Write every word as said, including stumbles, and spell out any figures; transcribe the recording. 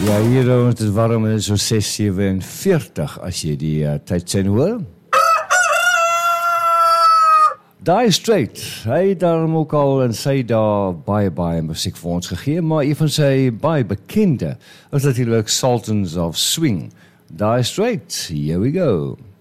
Ja, hier ons is warm en is so ses sewenveertig as jy die uh, tydsyn hoor. Dire Straits, hy het daarom ook al en sy daar baie baie musiek vir ons gegee, maar een van sy baie bekende is natuurlijk Sultans of Swing. Dire Straits, here we go.